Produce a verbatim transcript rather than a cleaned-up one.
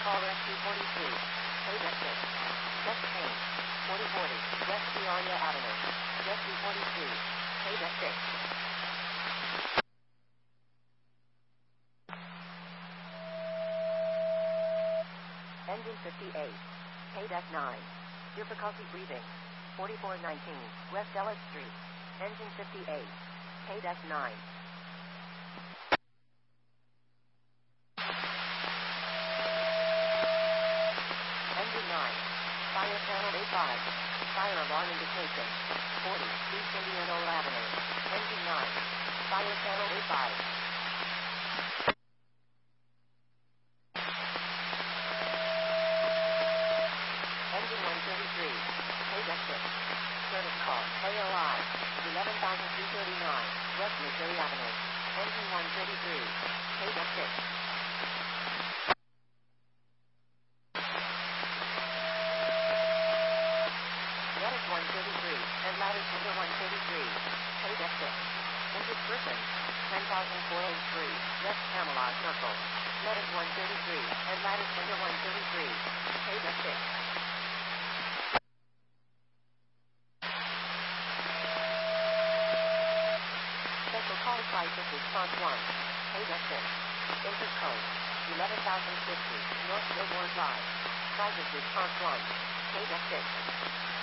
Call Rescue forty-three. Paydeck six. West Payne. forty forty. West Peoria Avenue. Rescue forty-three. Paydeck six. Engine fifty-eight. Paydeck nine. Difficulty breathing. forty-four nineteen. West Ellis Street. Engine fifty-eight. Paydeck nine. Engine nine. Fire panel A five. Fire alarm indication. forty. East Indianola Avenue. Engine nine. Fire panel A five. Engine one thirty-three. Paydeck six. Service call. A O I. eleven thousand three thirty-nine. West Missouri Avenue. Engine one thirty-three. Paydeck six. Medic one thirty-three. And ladder tender one thirty-three. Paydeck six. Engine Griffin. ten thousand four hundred three. West Camelot Circle. Medic one thirty-three. And ladder tender one thirty-three. Paydeck six. Special call crisis response one. Paydeck six. Entrance code. eleven thousand fifty. North Gilmore Drive. Crisis response one. Paydeck six.